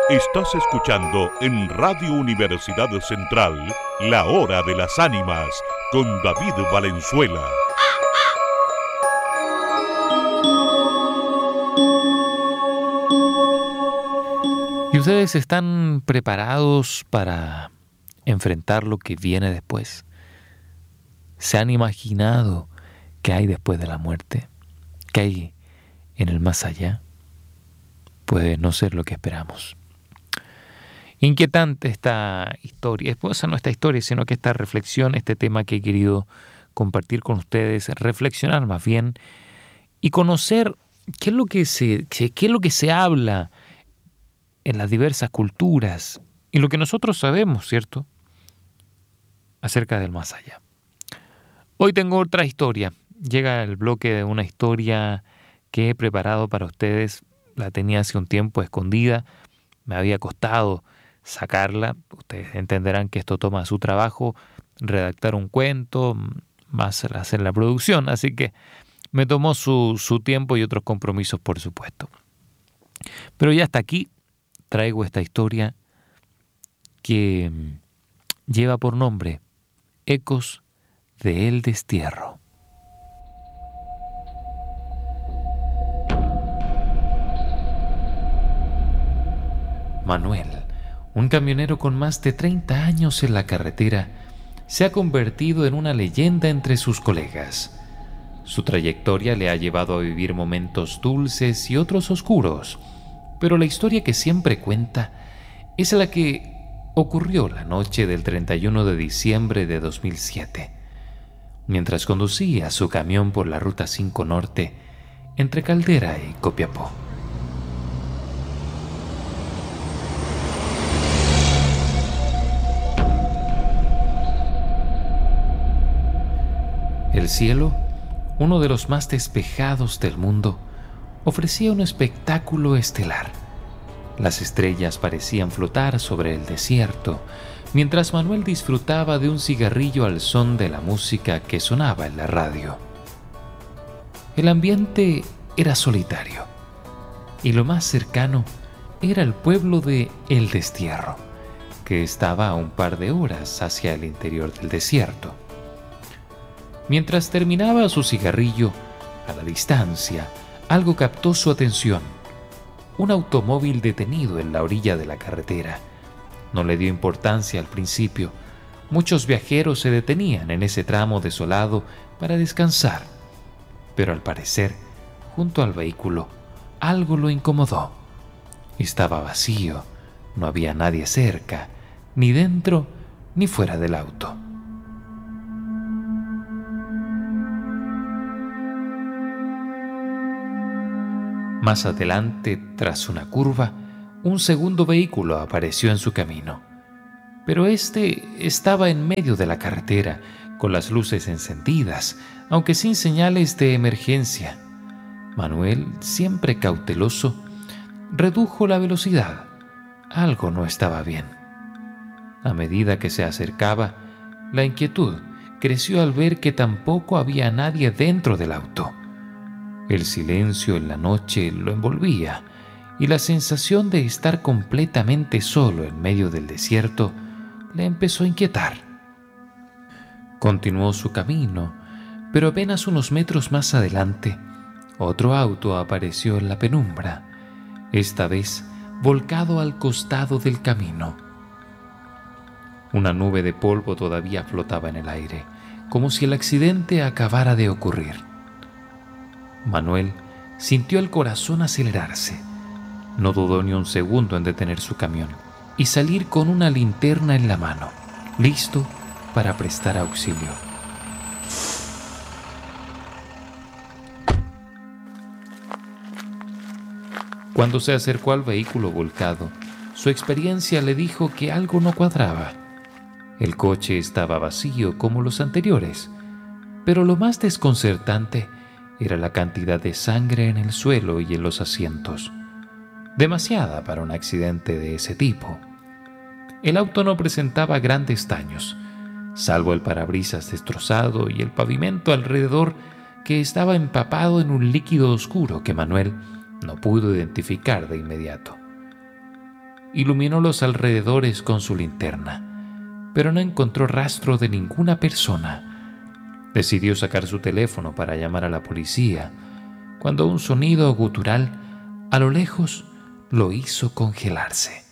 Estás escuchando en Radio Universidad Central La Hora de las Ánimas con David Valenzuela. ¿Y ustedes están preparados para enfrentar lo que viene después? ¿Se han imaginado qué hay después de la muerte? ¿Qué hay en el más allá? Puede no ser lo que esperamos. Inquietante esta historia, pues no esta historia, sino que esta reflexión, este tema que he querido compartir con ustedes, reflexionar más bien y conocer qué es lo que se habla en las diversas culturas y lo que nosotros sabemos, ¿cierto?, acerca del más allá. Hoy tengo otra historia. Llega el bloque de una historia que he preparado para ustedes. La tenía hace un tiempo escondida. Me había costado sacarla. Ustedes entenderán que esto toma su trabajo, redactar un cuento, más hacer la producción. Así que me tomó su tiempo y otros compromisos, por supuesto. Pero ya hasta aquí traigo esta historia que lleva por nombre Ecos de El Destierro. Manuel, un camionero con más de 30 años en la carretera, se ha convertido en una leyenda entre sus colegas. Su trayectoria le ha llevado a vivir momentos dulces y otros oscuros, pero la historia que siempre cuenta es la que ocurrió la noche del 31 de diciembre de 2007, mientras conducía su camión por la Ruta 5 Norte entre Caldera y Copiapó. El cielo, uno de los más despejados del mundo, ofrecía un espectáculo estelar. Las estrellas parecían flotar sobre el desierto, mientras Manuel disfrutaba de un cigarrillo al son de la música que sonaba en la radio. El ambiente era solitario, y lo más cercano era el pueblo de El Destierro, que estaba a un par de horas hacia el interior del desierto. Mientras terminaba su cigarrillo, a la distancia, algo captó su atención. Un automóvil detenido en la orilla de la carretera. No le dio importancia al principio. Muchos viajeros se detenían en ese tramo desolado para descansar. Pero al parecer, junto al vehículo, algo lo incomodó. Estaba vacío, no había nadie cerca, ni dentro ni fuera del auto. Más adelante, tras una curva, un segundo vehículo apareció en su camino. Pero este estaba en medio de la carretera, con las luces encendidas, aunque sin señales de emergencia. Manuel, siempre cauteloso, redujo la velocidad. Algo no estaba bien. A medida que se acercaba, la inquietud creció al ver que tampoco había nadie dentro del auto. El silencio en la noche lo envolvía y la sensación de estar completamente solo en medio del desierto le empezó a inquietar. Continuó su camino, pero apenas unos metros más adelante, otro auto apareció en la penumbra, esta vez volcado al costado del camino. Una nube de polvo todavía flotaba en el aire, como si el accidente acabara de ocurrir. Manuel sintió el corazón acelerarse. No dudó ni un segundo en detener su camión y salir con una linterna en la mano, listo para prestar auxilio. Cuando se acercó al vehículo volcado, su experiencia le dijo que algo no cuadraba. El coche estaba vacío como los anteriores, pero lo más desconcertante era la cantidad de sangre en el suelo y en los asientos. Demasiada para un accidente de ese tipo. El auto no presentaba grandes daños, salvo el parabrisas destrozado y el pavimento alrededor que estaba empapado en un líquido oscuro que Manuel no pudo identificar de inmediato. iluminó los alrededores con su linterna, pero no encontró rastro de ninguna persona. Decidió sacar su teléfono para llamar a la policía, cuando un sonido gutural a lo lejos lo hizo congelarse.